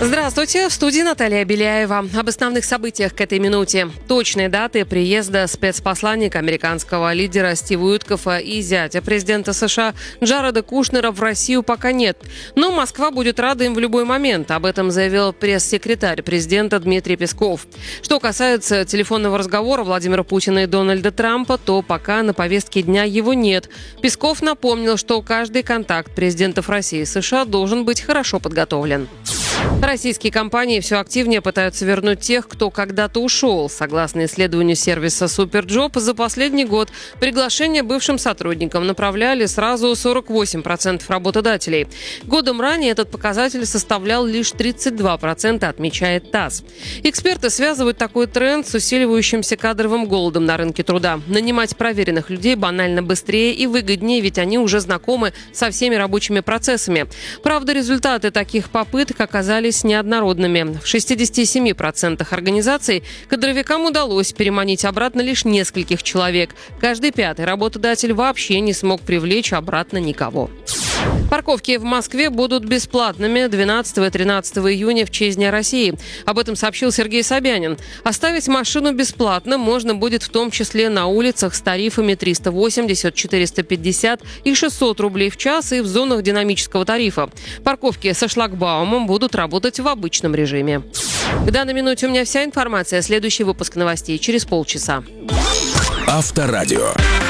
Здравствуйте, в студии Наталья Беляева. Об основных событиях к этой минуте. Точные даты приезда спецпосланника американского лидера Стива Уиткофа и зятя президента США Джареда Кушнера в Россию пока нет. Но Москва будет рада им в любой момент. Об этом заявил пресс-секретарь президента Дмитрий Песков. Что касается телефонного разговора Владимира Путина и Дональда Трампа, то пока на повестке дня его нет. Песков напомнил, что каждый контакт президентов России и США должен быть хорошо подготовлен. Российские компании все активнее пытаются вернуть тех, кто когда-то ушел. Согласно исследованию сервиса Суперджоп, за последний год приглашения бывшим сотрудникам направляли сразу 48% работодателей. Годом ранее этот показатель составлял лишь 32%, отмечает ТАСС. Эксперты связывают такой тренд с усиливающимся кадровым голодом на рынке труда. Нанимать проверенных людей банально быстрее и выгоднее, ведь они уже знакомы со всеми рабочими процессами. Правда, результаты таких попыток оказались неоднородными. В 67% организаций кадровикам удалось переманить обратно лишь нескольких человек. Каждый пятый работодатель вообще не смог привлечь обратно никого. Парковки в Москве будут бесплатными 12 и 13 июня в честь Дня России. Об этом сообщил Сергей Собянин. Оставить машину бесплатно можно будет в том числе на улицах с тарифами 380, 450 и 600 рублей в час и в зонах динамического тарифа. Парковки со шлагбаумом будут работать в обычном режиме. К данной минуте у меня вся информация. Следующий выпуск новостей через полчаса. Авторадио.